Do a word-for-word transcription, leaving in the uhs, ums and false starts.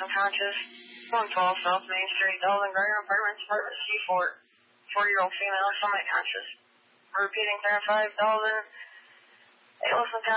unconscious. one twelve South Main Street, Delvin Greer Apartments, Apartment C four. four-year-old female, semi-conscious. Repeating, verify, Delvin. It was unconscious.